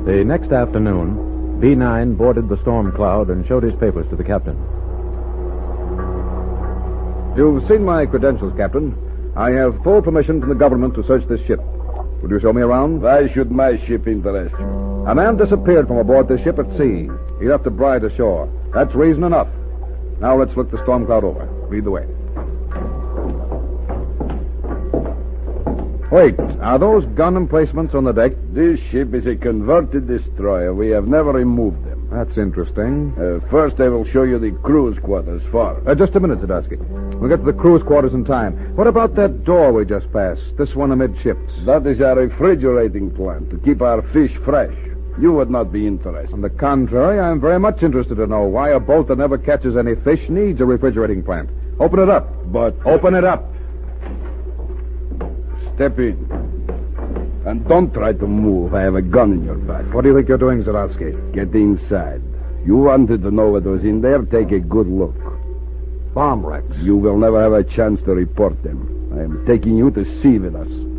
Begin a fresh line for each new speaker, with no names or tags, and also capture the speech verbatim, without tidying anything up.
The next afternoon, B nine boarded the Storm Cloud and showed his papers to the captain.
You've seen my credentials, Captain. I have full permission from the government to search this ship. Would you show me around?
Why should my ship interest you?
A man disappeared from aboard this ship at sea. He left a bride ashore. That's reason enough. Now let's look the Storm Cloud over. Lead the way. Wait, are those gun emplacements on the deck?
This ship is a converted destroyer. We have never removed them.
That's interesting.
Uh, first, I will show you the crew's quarters for.
Uh, just a minute, Zadowski. We'll get to the crew's quarters in time. What about that door we just passed? This one amidships.
That is our refrigerating plant to keep our fish fresh. You would not be interested.
On the contrary, I'm very much interested to know why a boat that never catches any fish needs a refrigerating plant. Open it up.
But...
Open it up.
Step in. And don't try to move. I have a gun in your back.
What do you think you're doing, Zadowski?
Get inside. You wanted to know what was in there? Take a good look.
Bomb wrecks.
You will never have a chance to report them. I am taking you to sea with us.